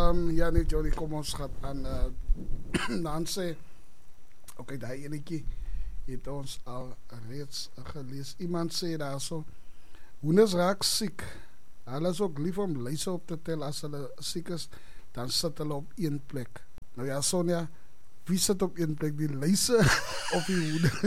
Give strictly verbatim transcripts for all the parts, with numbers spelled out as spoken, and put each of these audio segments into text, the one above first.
um, ja nee Johnny, kom ons gaan aan uh, dan sê oké, daai enetjie het ons al reeds gelees. Iemand sê daar so, hoenders raak siek. Hulle is ook lief om luise op te tel as hulle siek is, dan sit hulle op een plek. Nou ja, Sonja, wie sit op een plek, die luise of die hoender?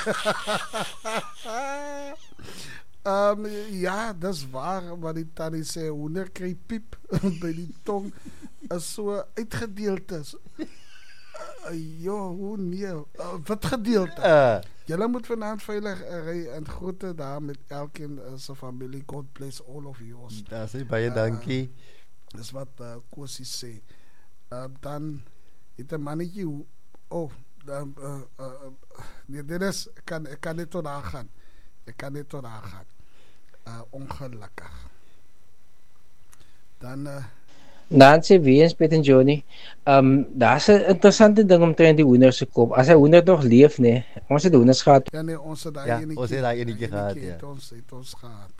um, ja, dis waar wat die tannie sê, hoender kry piep by die tong is so uitgedeelte. Uh, jo, hoe nee, uh, wat gedeelte? Uh. Julle moet vanaand veilig uh, ry en groete daar met elkeen uh, sy familie. God bless all of yours. Daar sê baie uh, dankie. Dis wat uh, Kosie sê. Uh, dan het 'n mannetjie, oh, dan uh, uh, nee, dit is, ek kan, ek kan net tot daar gaan. Ek kan net tot daar gaan. Uh, ongelukkig. Dan uh, Nancy, wie is Piet en Johnny? Um, daar is 'n interessante ding omtrent die hoenders se kop. As hy hoender nog leef, nee. Ons het hoenders gehad. Ja nee, ons het daai ja, enetjie. Ons het daai enetjie gehad, ja. Het ons het ons gehad.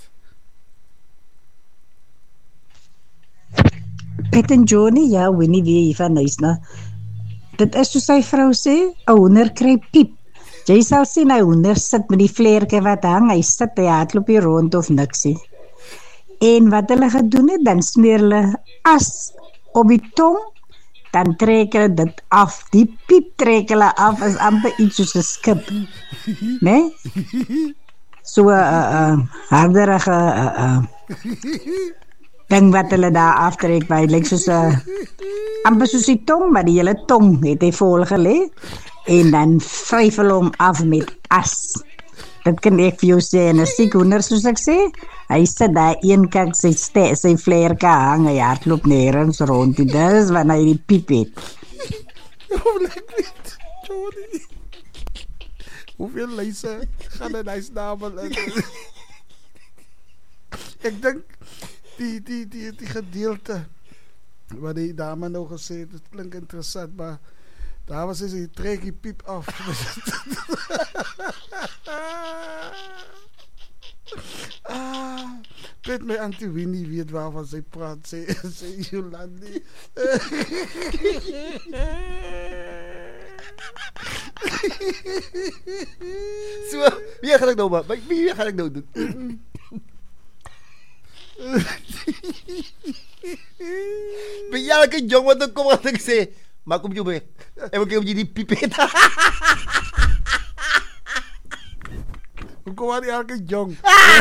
Piet en Johnny, ja, Winnie weer hier van Nysna. Dit is soos sy vrou sê, 'n hoender kry piep. Jy sal sien hy hoender sit met die vleertjie wat hang, hy sit hy hardloop hier rond of niksie. En wat hulle gedoen het, dan smeer hulle as op die tong, dan trek hulle dit af. Die piep trek hulle af, is amper iets soos 'n skip. Nee? So 'n uh, uh, harderige uh, uh, ding wat hulle daar aftrek, by lyk soos 'n uh, amper soos die tong, maar die hele tong het hy vol gelê, en dan vryf hulle hom af met as. Dit kan ek vir jou sê, en as die hoender, soos ek sê, hy sit daar een kant sy, ste, sy vleerke hang, hy hardloop nergens rond, dit is wanneer hy die piep het. Hoe lyk dit, Johnny? Hoeveel luise gaan in hy snabel in? Ek dink, die, die, die, die gedeelte, wat die dame nou gesê het, het klink interessant, maar daar was hy, die trek die piep af. ah, Pet my Auntie Winnie weet waarvan sy praat, sê, sê Jolandi. So, wie gaan ek nou maar, wie gaan ek nou doen? Ben jy elke jong wat ek kom wat ek sê, maak op jou bek, en ek heb jy die pipet. Hoe kom aan die elke jong?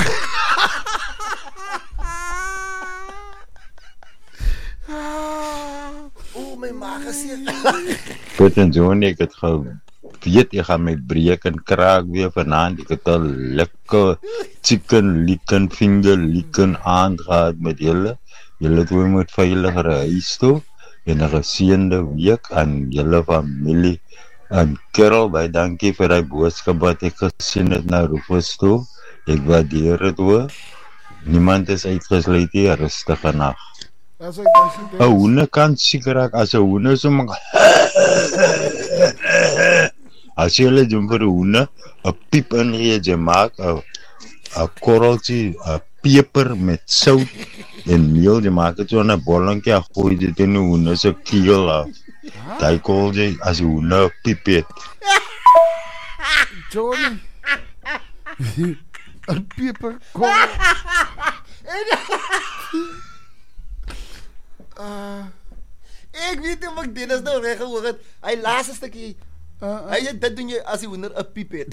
O, my maag is hier. Piet en Johnny, ek het geweet, ek gaan my breek en kraak weer vanavond. Ek het al lekker chicken, licken, finger, licken aand gehad met julle. Julle twee moet veiliger huis toe. En 'n geseënde week aan julle familie. En Karel, baie dankie vir die boodskap wat ek gesien het na Rufus toe. Ek waardeer dit hoor. Niemand is uitgesluit hier, rustige nag. 'n Hoender kan siek raak as 'n hoender so maak. As jy hulle doen vir 'n hoender, 'n piep in jy maak, 'n 'n korreltjie, 'n peper met sout en meel, jy maak dit so 'n bolletjie, gooi dit in 'n hoender se keel af. Daai korreltjie as 'n hoender piep het. Johnny. 'n peper korrel. Uh, ek weet nie of ek Dennis nou reg gehoor het. Hy laaste stukkie. Uh, uh. Hy dit doen jy as die hoender 'n piep het.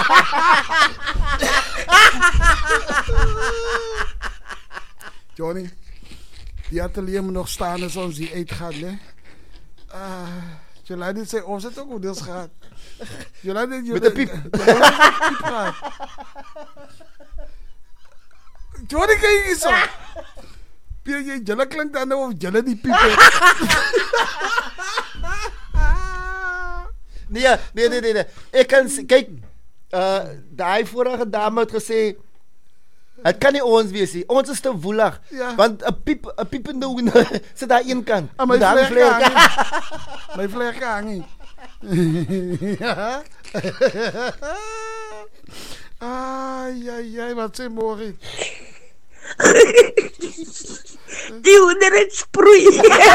Johnny, die atelier moet nog staan as ons die uitgaan, né? Uh, Jolande sê ons het ook hoenders gehad. Jolande met 'n piep. Johnny, kyk hier so. Pie, jy julle klink dan nou of julle die piep het. Nee, nee, nee, nee. Ek kan kyk, uh daai vorige dame het gesê dit kan nie ons wees nie. Ons is te woelig. Ja. Want 'n piep 'n piepende hoender sit daar een kant. Ah, my vleerke. My vleerke hang. Ja. Ai ai ai, wat sê môre? Die hoender het sproei.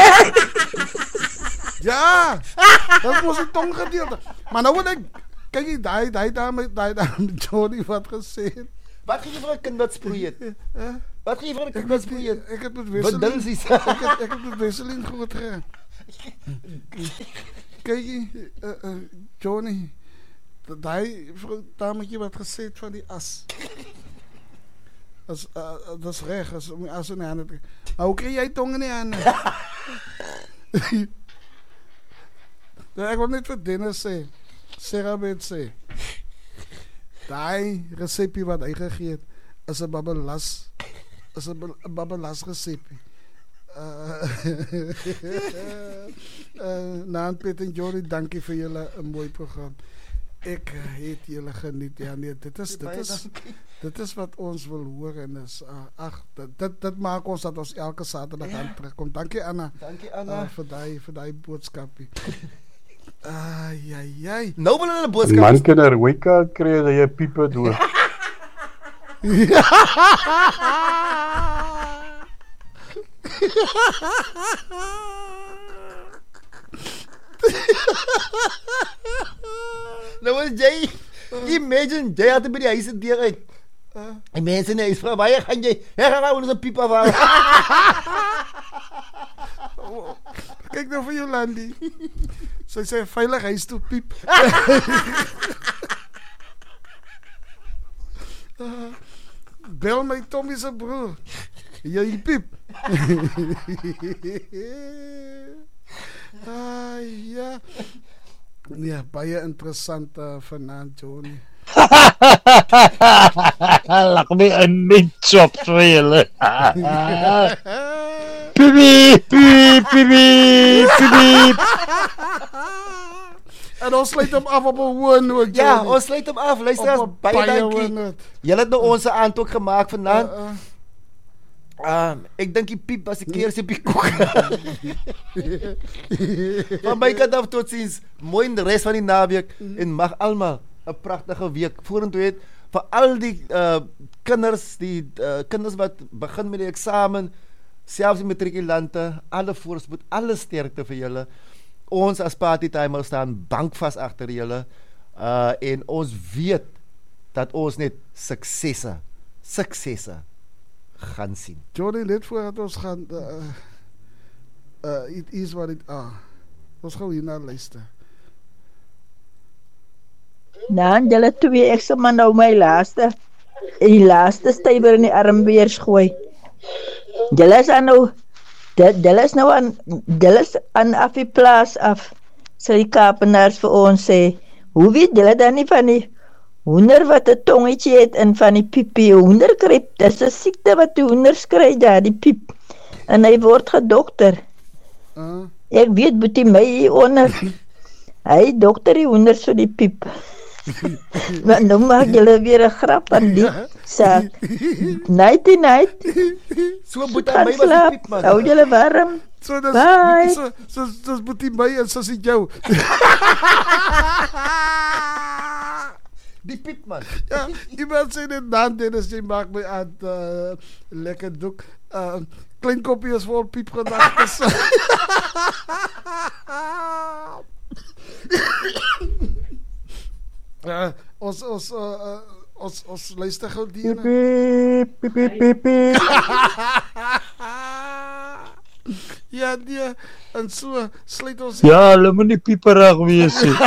Ja, dat was die tonggedeelte. Maar nou wil ek, kyk jy, daai, daai daar met, daai daar met Johnny wat gesê het. Wat gee jy vir 'n kind wat sproei het? Huh? Wat gee jy vir 'n Ek kind wat het, sproei het? ek het met Wat wisseling, dinsies? ek het, ek het met wisseling goed gegaan. Kyk jy, uh, uh, Johnny, daai vrou dametjie wat gesê het van die as. As, uh, dat is reg, as om die as in die hande te kry. Maar hoe kry jy tong in die hande? Ja, ek wil net vir Dennis sê, Sarah bet sê, daai resepie wat hy gegee het, is 'n babbelas, is 'n babbelas resepie. Uh, uh, Naan Piet en Johnny, dankie vir julle 'n mooi program. Ek het julle geniet. Ja nee, dit is dit is dit is wat ons wil hoor en is uh, ag dit, dit dit maak ons dat ons elke Saterdag aan terugkom. Dankie Anna. Dankie Anna uh, vir daai vir daai boodskapie. Ai ai ai. Nou wil hulle 'n boodskap. Man kinder, hoe kan kry dat jy piepe dood? Nou was jy, imagine, jy had by die huis deur uit. Uh, die mense in die huis vra, waar gaan jy? Hy gaan nou ons 'n piep afhaal. Oh, kyk nou vir Jolandi. Sy sê veilig huis toe piep. uh, bel my Tommy se broer. Jy piep. Ah ja. Ja, baie interessant uh, vanaand Johnny. Lak my in my chop vir julle. Piep, piep, piep, piep. En ons sluit hom af op 'n hoë noot. Ja, ons sluit hom af. Luister as baie dankie. Julle het nou ons aand ook gemaak vanaand. Uh, uh. Um, ek dink die piep was 'n keer se piek. Van my kant af totsiens. Mooi die res van die naweek en mag almal 'n pragtige week vorentoe het vir al die uh, kinders, die uh, kinders wat begin met die eksamen, selfs die matrikulante, alle voorspoed, alle sterkte vir julle. Ons as Party Timers staan bankvas agter julle uh, en ons weet dat ons net suksesse, suksesse gaan sien. Johnny, net voordat ons gaan uh, uh, it is wat dit ah. Ons gaan hier na luister. Nou, julle twee, ek sal maar nou my laaste die laaste stywer in die armbeers gooi. Julle is aan nou Julle is nou aan Julle is aan af die plaas af, sal die Kaapenaars vir ons sê. Hoe weet julle dan nie van die hoender wat 'n tongetje het en van die piepie hoenderkryp? Dis 'n siekte wat die hoenders kry daar, die piep. En hy word gedokter. Uh. Ek weet boetie my hier onder. Hy dokter die hoenders vir die piep. Maar nou maak julle weer 'n grap aan die saak. Nighty night. So boetie my was die piep man. Hou julle warm. So dis Bye. so so dis boetie my en sussie jou. Die piep man. Ja, iemand sê dit dan Dennis, jy maak my aan uh, lekker doek. Uh, klein koppie is vol piep gedagtes. uh, ons ons uh, uh, ons ons luister gou die ene. Piep, piep, piep, piep. Ja, nee, en so sluit ons. Ja, hulle moet nie pieperig wees nie.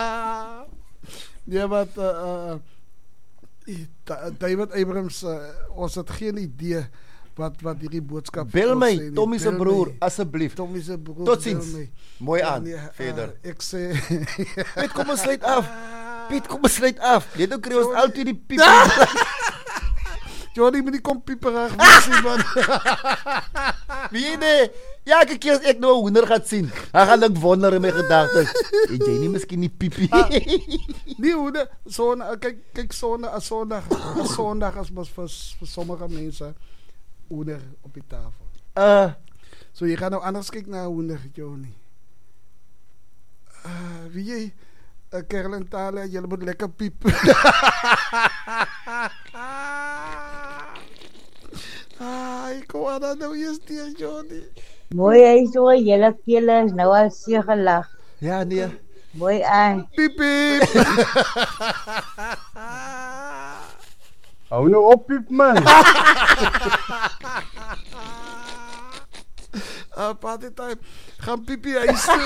Ja, wat uh, uh, David Abrams, uh, ons het geen idee wat wat hierdie boodskap bel my, sê, Tommy se broer, asseblief. Tommy se broer. Totsiens. Mooi aan. Ja, nee, verder. Uh, ek sê Piet, kom ons sluit af. Piet, kom ons sluit af. Net ook kry ons altyd die piep. Johnny, moet nie kom pieperig wees nie, man. Wie nee? Ja, ek keer as ek nou 'n hoender gaan sien, dan gaan ek wonder in my gedagtes. Het jy nie miskien die piepie? Nie hoender, son, kyk kyk son, as Sondag, as Sondag as mos vir, vir sommige mense hoender op die tafel. Uh, so jy gaan nou anders kyk na 'n hoender, Johnny. Uh, wie jy, uh, Kerel en Tale, jy moet lekker piep. Ai, kom aan dan nou eers die Johnny. Mooi hy so, julle kele is nou al seer gelag. Ja, nee. Mooi aan. Piep, piep. Hou nou op, piep man. Uh, party time. Gaan piepie huis toe.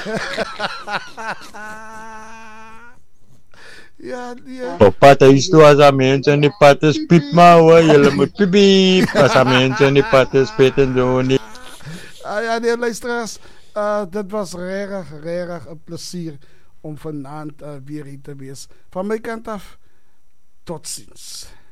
Ja, nee. Op pad huis toe as daar mense in die pad is, piep maar hoor, julle moet piep piep. As daar mense in die pad is, Piet en Johnny. Ah ja, nee, luisteraars. Uh, dit was regtig, regtig 'n plesier om vanaand uh, weer hier te wees. Van my kant af, tot ziens.